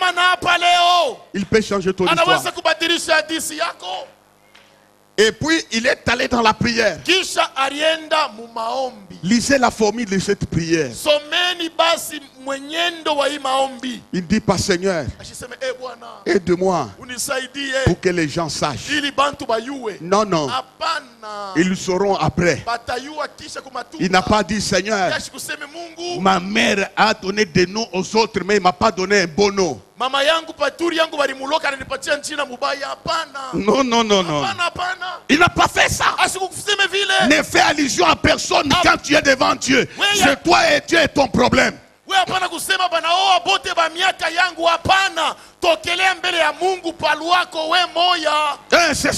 Il peut changer ton histoire. Et puis il est allé dans la prière. Lisez la formule de cette prière. Il dit pas Seigneur, aide-moi pour que les gens sachent. Non, non. Ils le sauront après. Il n'a pas dit Seigneur, ma mère a donné des noms aux autres, mais il ne m'a pas donné un bon nom. Non, non, non, non. Il n'a pas fait ça. Ne fais allusion à personne quand tu es devant Dieu. C'est toi et Dieu est ton problème. C'est